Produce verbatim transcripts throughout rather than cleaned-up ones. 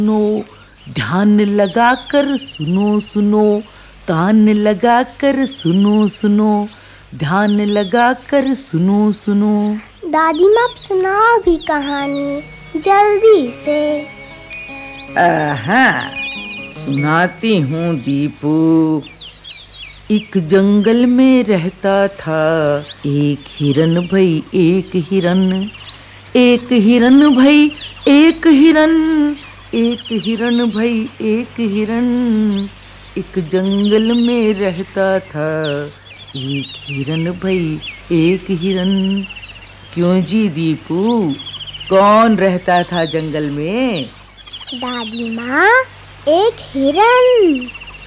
सुनो, ध्यान लगा कर सुनो सुनो, कान लगा कर सुनो सुनो, ध्यान लगा कर सुनो सुनो। दादी माँ सुनाओ भी कहानी जल्दी से। हाँ, सुनाती हूँ दीपू। एक जंगल में रहता था एक हिरन भई एक हिरन, एक हिरन भई एक हिरन, एक हिरन भई एक हिरन। एक जंगल में रहता था एक हिरन भई एक हिरन। क्यों जी दीपू, कौन रहता था जंगल में? दादी माँ, एक हिरन।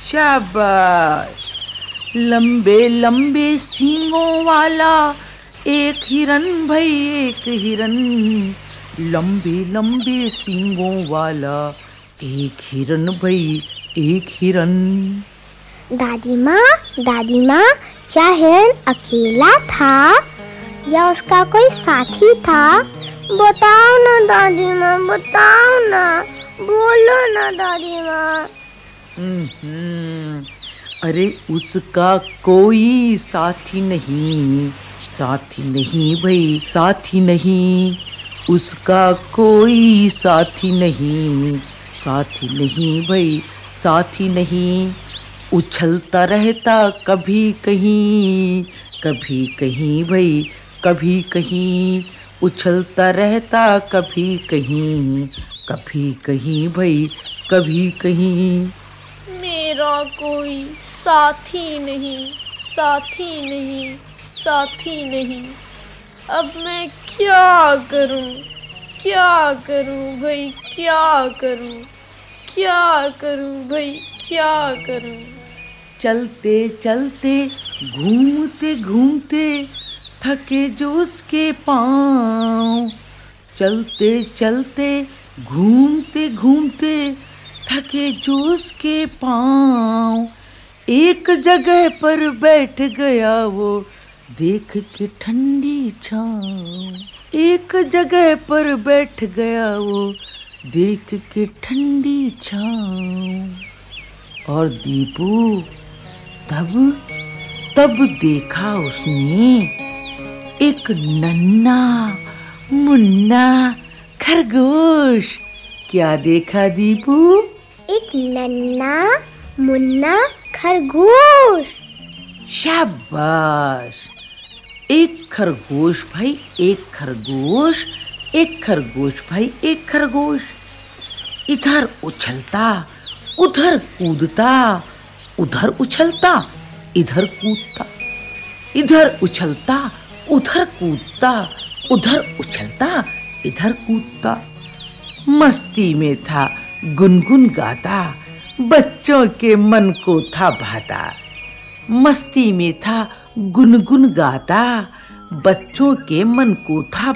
शाबाश। लंबे लंबे सींगों वाला एक हिरन भई एक हिरन, लंबे लंबे सींगों वाला एक हिरन भई एक हिरन। दादी माँ, दादी माँ, क्या हिरन अकेला था या उसका कोई साथी था? बताओ ना दादी माँ, बताओ ना, बोलो ना दादी माँ। हम्म, अरे उसका कोई साथी नहीं, साथी नहीं भाई, साथी नहीं। उसका कोई साथी नहीं, साथी नहीं भाई, साथी नहीं। उछलता रहता कभी कहीं, कभी कहीं भाई, कभी कहीं। उछलता रहता कभी कहीं, कभी कहीं भाई, कभी कहीं। मेरा कोई साथी नहीं, साथी नहीं, साथी नहीं। अब मैं क्या करूं, क्या करूं भाई, क्या करूं, क्या करूं भाई, क्या करूं। चलते चलते घूमते घूमते थके जो उसके पाँव, चलते चलते घूमते घूमते थके जो उसके पाँव। एक जगह पर बैठ गया वो देख के ठंडी छाँव, एक जगह पर बैठ गया वो देख के ठंडी छाँव। और दीपू, तब तब देखा उसने एक नन्हा मुन्ना खरगोश। क्या देखा दीपू? एक नन्हा मुन्ना खरगोश। शाबाश। एक खरगोश भाई एक खरगोश, एक खरगोश भाई एक खरगोश। इधर उछलता उधर कूदता, उधर उछलता इधर कूदता, इधर उछलता उधर कूदता, उधर उछलता इधर कूदता। मस्ती में था गुनगुन गाता, बच्चों के मन को था भाता। मस्ती में था गुनगुन गाता, बच्चों के मन को था